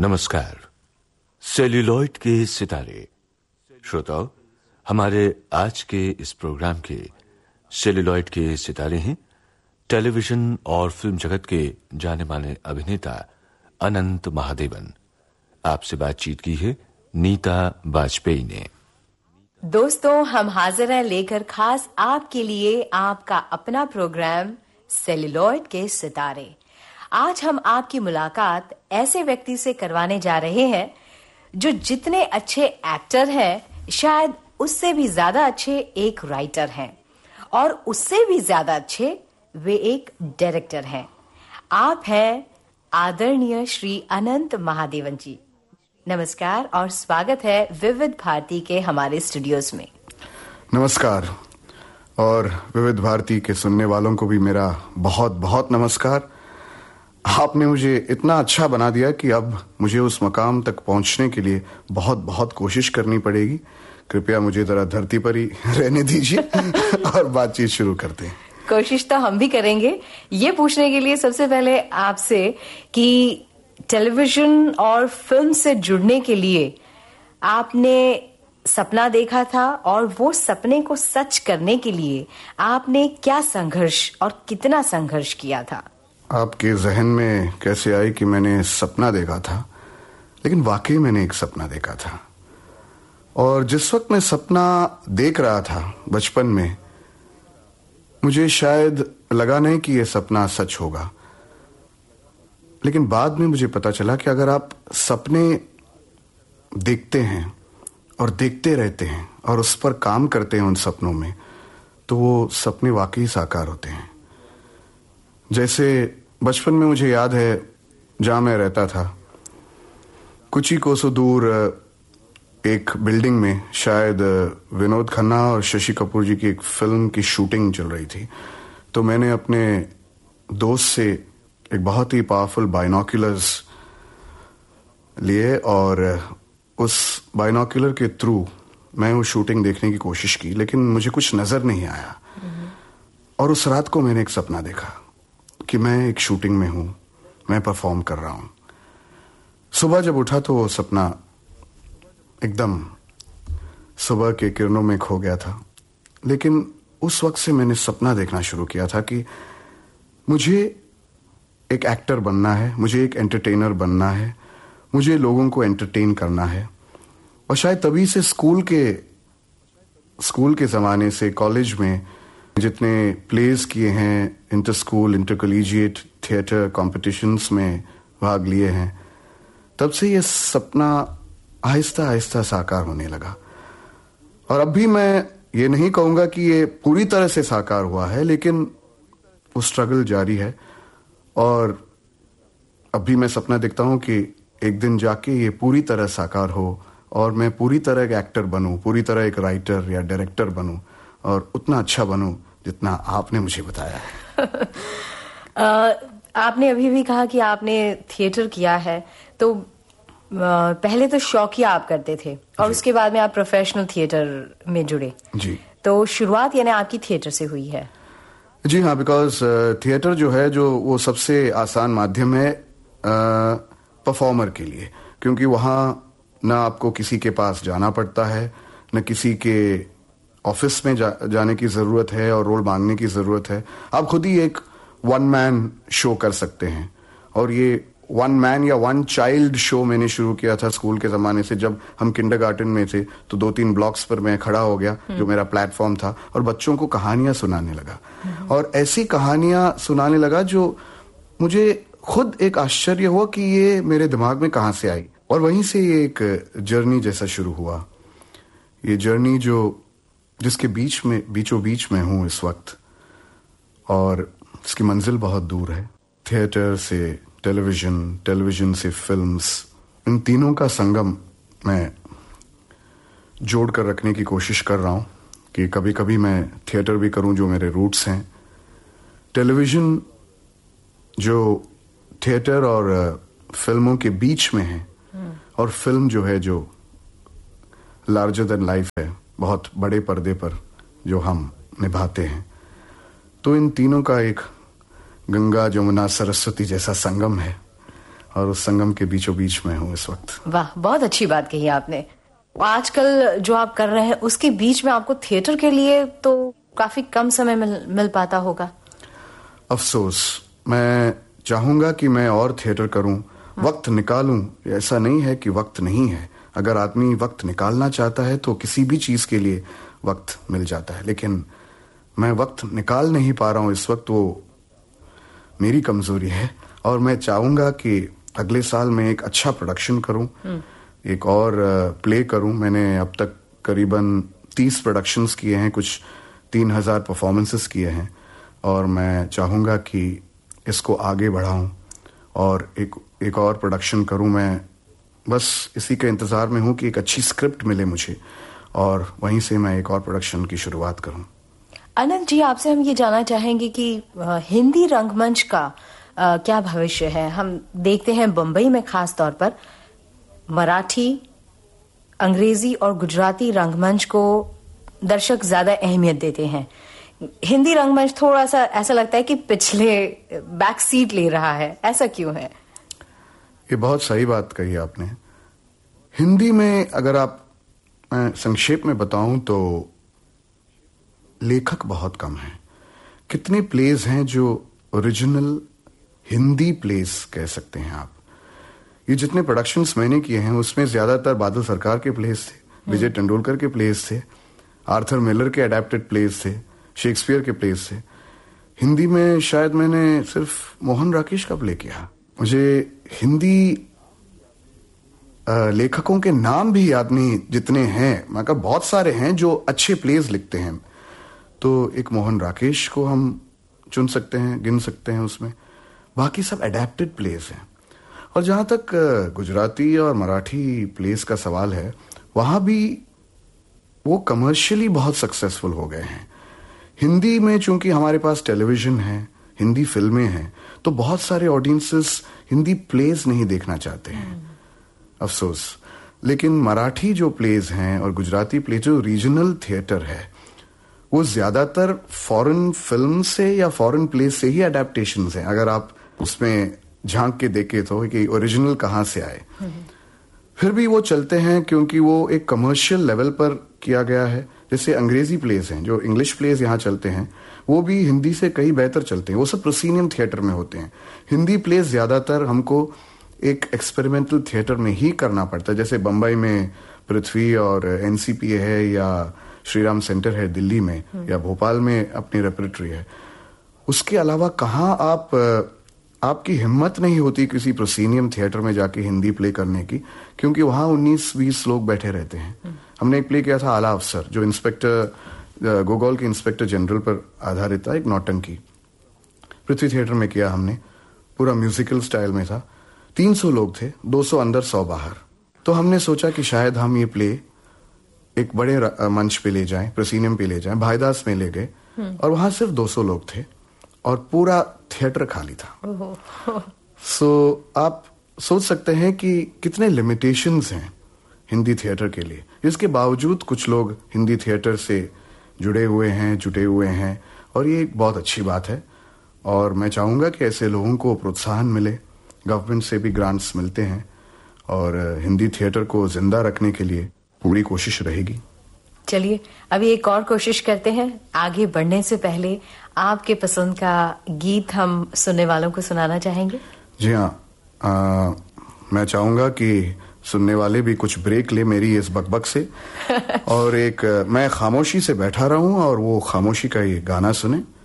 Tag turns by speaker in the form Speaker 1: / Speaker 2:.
Speaker 1: नमस्कार। सेल्यूलॉइड के सितारे श्रोताओं, हमारे आज के इस प्रोग्राम के सेल्यूलॉइड के सितारे हैं टेलीविजन और फिल्म जगत के जाने माने अभिनेता अनंत महादेवन। आपसे बातचीत की है नीता वाजपेयी ने।
Speaker 2: दोस्तों, हम हाजिर हैं लेकर खास आपके लिए आपका अपना प्रोग्राम सेल्यूलॉइड के सितारे। आज हम आपकी मुलाकात ऐसे व्यक्ति से करवाने जा रहे हैं जो जितने अच्छे एक्टर हैं, शायद उससे भी ज्यादा अच्छे एक राइटर हैं और उससे भी ज्यादा अच्छे वे एक डायरेक्टर हैं। आप हैं आदरणीय श्री अनंत महादेवन जी। नमस्कार और स्वागत है विविध भारती के हमारे स्टूडियोज में।
Speaker 3: नमस्कार, और विविध भारती के सुनने वालों को भी मेरा बहुत बहुत नमस्कार। आपने मुझे इतना अच्छा बना दिया कि अब मुझे उस मकाम तक पहुंचने के लिए बहुत बहुत कोशिश करनी पड़ेगी। कृपया मुझे जरा धरती पर ही रहने दीजिए और बातचीत शुरू करते हैं।
Speaker 2: कोशिश तो हम भी करेंगे। ये पूछने के लिए सबसे पहले आपसे कि टेलीविजन और फिल्म से जुड़ने के लिए आपने सपना देखा था और वो सपने को सच करने के लिए आपने क्या संघर्ष और कितना संघर्ष किया था?
Speaker 3: आपके जहन में कैसे आई कि मैंने सपना देखा था? लेकिन वाकई मैंने एक सपना देखा था, और जिस वक्त मैं सपना देख रहा था बचपन में, मुझे शायद लगा नहीं कि यह सपना सच होगा। लेकिन बाद में मुझे पता चला कि अगर आप सपने देखते हैं और देखते रहते हैं और उस पर काम करते हैं उन सपनों में, तो वो सपने वाकई साकार होते हैं। जैसे बचपन में मुझे याद है, जहां मैं रहता था कुछ ही कोसों दूर एक बिल्डिंग में शायद विनोद खन्ना और शशि कपूर जी की एक फिल्म की शूटिंग चल रही थी। तो मैंने अपने दोस्त से एक बहुत ही पावरफुल बाइनोक्यूलर्स लिए और उस बाइनोक्यूलर के थ्रू मैं वो शूटिंग देखने की कोशिश की, लेकिन मुझे कुछ नजर नहीं आया। और उस रात को मैंने एक सपना देखा कि मैं एक शूटिंग में हूं, मैं परफॉर्म कर रहा हूं। सुबह जब उठा तो वो सपना एकदम सुबह के किरणों में खो गया था। लेकिन उस वक्त से मैंने सपना देखना शुरू किया था कि मुझे एक एक्टर बनना है, मुझे एक एंटरटेनर बनना है, मुझे लोगों को एंटरटेन करना है। और शायद तभी से स्कूल के ज़माने से कॉलेज में जितने प्लेस किए हैं, inter school, inter collegiate theatre competitions में भाग लिए हैं, तब से ये सपना आहिस्ता आहिस्ता साकार होने लगा। और अब भी मैं ये नहीं कहूँगा कि ये पूरी तरह से साकार हुआ है, लेकिन वो स्ट्रगल जारी है। और अब भी मैं सपना देखता हूँ कि एक दिन जाके ये पूरी तरह साकार हो और मैं पूरी तरह एक एक्टर बनूं, पूरी तरह एक राइटर या डायरेक्टर बनूं, और उतना अच्छा बनूं जितना आपने मुझे बताया है।
Speaker 2: आपने अभी भी कहा कि आपने थिएटर किया है, तो पहले तो शौकिया आप करते थे और उसके बाद में आप प्रोफेशनल थिएटर में जुड़े।
Speaker 3: जी।
Speaker 2: तो शुरुआत यानी आपकी थिएटर से हुई है?
Speaker 3: जी हाँ, बिकॉज थिएटर जो है वो सबसे आसान माध्यम है परफॉर्मर के लिए, क्योंकि वहाँ ना आपको किसी के पास जाना पड़ता है, न किसी के ऑफिस में जाने की जरूरत है और रोल मांगने की जरूरत है। आप खुद ही एक वन मैन शो कर सकते हैं। और ये वन मैन या वन चाइल्ड शो मैंने शुरू किया था स्कूल के जमाने से। जब हम किंडरगार्टन में थे तो 2-3 ब्लॉक्स पर मैं खड़ा हो गया, जो मेरा प्लेटफॉर्म था, और बच्चों को कहानियां सुनाने लगा। और ऐसी कहानियां सुनाने लगा जो मुझे खुद एक आश्चर्य हुआ कि ये मेरे दिमाग में कहां से आई। और वहीं से ये एक जर्नी जैसा शुरू हुआ। ये जर्नी जिसके बीचों बीच में हूं इस वक्त, और इसकी मंजिल बहुत दूर है। थिएटर से टेलीविजन से फिल्म्स, इन तीनों का संगम मैं जोड़ कर रखने की कोशिश कर रहा हूं कि कभी कभी मैं थिएटर भी करूं, जो मेरे रूट्स हैं। टेलीविजन जो थिएटर और फिल्मों के बीच में है, और फिल्म जो है जो लार्जर देन लाइफ है, बहुत बड़े पर्दे पर जो हम निभाते हैं। तो इन तीनों का एक गंगा जमुना सरस्वती जैसा संगम है। और उस संगम के बीचों बीच में हूँ इस वक्त।
Speaker 2: वाह, बहुत अच्छी बात कही आपने। आजकल जो आप कर रहे हैं उसके बीच में आपको थिएटर के लिए तो काफी कम समय मिल पाता होगा।
Speaker 3: अफसोस, मैं चाहूंगा कि मैं और थिएटर करूं, वक्त निकालूं। ऐसा नहीं है कि वक्त नहीं है, अगर आदमी वक्त निकालना चाहता है तो किसी भी चीज के लिए वक्त मिल जाता है, लेकिन मैं वक्त निकाल नहीं पा रहा हूं इस वक्त, वो मेरी कमजोरी है। और मैं चाहूंगा कि अगले साल मैं एक अच्छा प्रोडक्शन करूं, एक और प्ले करूं। मैंने अब तक करीबन 30 प्रोडक्शंस किए हैं, कुछ 3000 परफॉर्मेंसेस किए हैं, और मैं चाहूंगा कि इसको आगे बढ़ाऊं और एक और प्रोडक्शन करूं। मैं बस इसी के इंतजार में हूं कि एक अच्छी स्क्रिप्ट मिले मुझे और वहीं से मैं एक और प्रोडक्शन की शुरुआत करूं।
Speaker 2: अनंत जी, आपसे हम ये जानना चाहेंगे कि हिंदी रंगमंच का क्या भविष्य है। हम देखते हैं बंबई में खास तौर पर मराठी, अंग्रेजी और गुजराती रंगमंच को दर्शक ज्यादा अहमियत देते हैं। हिंदी रंगमंच थोड़ा सा ऐसा लगता है कि पिछले बैक सीट ले रहा है, ऐसा क्यों है?
Speaker 3: ये बहुत सही बात कही आपने। हिंदी में अगर आप संक्षेप में बताऊं तो लेखक बहुत कम हैं। कितने प्लेज हैं जो ओरिजिनल हिंदी प्लेस कह सकते हैं आप। ये जितने प्रोडक्शंस मैंने किए हैं उसमें ज्यादातर बादल सरकार के प्लेस थे, विजय तेंदुलकर के प्लेस थे, आर्थर मिलर के अडेप्टेड प्लेस थे, शेक्सपियर के प्लेस थे। हिंदी में शायद मैंने सिर्फ मोहन राकेश का प्ले किया। मुझे हिंदी लेखकों के नाम भी याद नहीं जितने हैं, मगर बहुत सारे हैं जो अच्छे प्लेस लिखते हैं। तो एक मोहन राकेश को हम चुन सकते हैं, गिन सकते हैं उसमें। बाकी सब अडेप्टेड प्लेस हैं। और जहां तक गुजराती और मराठी प्लेस का सवाल है, वहां भी वो कमर्शियली बहुत सक्सेसफुल हो गए हैं। हिंदी में चूंकि हमारे पास टेलीविजन है, हिंदी फिल्में हैं, तो बहुत सारे ऑडियंसेस हिंदी प्लेस नहीं देखना चाहते हैं, अफसोस। लेकिन मराठी जो प्लेस हैं और गुजराती प्ले जो रीजनल थिएटर है, वो ज्यादातर फॉरेन फिल्म से या फॉरेन प्लेस से ही अडेप्टेशंस हैं। अगर आप उसमें झांक के देखे तो कि ओरिजिनल कहां से आए, फिर भी वो चलते हैं क्योंकि वो एक कमर्शियल लेवल पर किया गया है। जैसे अंग्रेजी प्लेस हैं, जो इंग्लिश प्लेस यहाँ चलते हैं, वो भी हिंदी से कहीं बेहतर चलते हैं। वो सब प्रोसीनियम थिएटर में होते हैं। हिंदी प्लेस ज्यादातर हमको एक एक्सपेरिमेंटल थिएटर में ही करना पड़ता है। जैसे बंबई में पृथ्वी और एनसीपीए है, या श्रीराम सेंटर है दिल्ली में, या भोपाल में अपनी रेपरेटरी है। उसके अलावा कहाँ आपकी हिम्मत नहीं होती किसी प्रोसीनियम थिएटर में जाके हिंदी प्ले करने की, क्योंकि वहां 19-20 लोग बैठे रहते हैं। हमने एक प्ले किया था आला अफसर, जो इंस्पेक्टर गोगोल के इंस्पेक्टर जनरल पर आधारित था, एक नौटंकी। पृथ्वी थिएटर में किया हमने, पूरा म्यूजिकल स्टाइल में था। 300 लोग थे, 200 अंदर 100 बाहर। तो हमने सोचा कि शायद हम ये प्ले एक बड़े मंच पे ले जाएं, प्रोसीनियम पे ले जाएं। भाईदास में ले गए और वहां सिर्फ 200 लोग थे और पूरा थिएटर खाली था। सो आप सोच सकते हैं कि कितने लिमिटेशंस हैं हिंदी थिएटर के लिए। इसके बावजूद कुछ लोग हिंदी थिएटर से जुड़े हुए हैं और ये एक बहुत अच्छी बात है। और मैं चाहूंगा कि ऐसे लोगों को प्रोत्साहन मिले, गवर्नमेंट से भी ग्रांट्स मिलते हैं, और हिंदी थिएटर को जिंदा रखने के लिए पूरी कोशिश रहेगी।
Speaker 2: चलिए अभी एक और कोशिश करते हैं। आगे बढ़ने से पहले आपके पसंद का गीत हम सुनने वालों को सुनाना चाहेंगे।
Speaker 3: जी हाँ, मैं चाहूंगा कि सुनने वाले भी कुछ ब्रेक ले मेरी इस बकबक से और एक मैं खामोशी से बैठा रहूं और वो खामोशी का ये गाना सुने।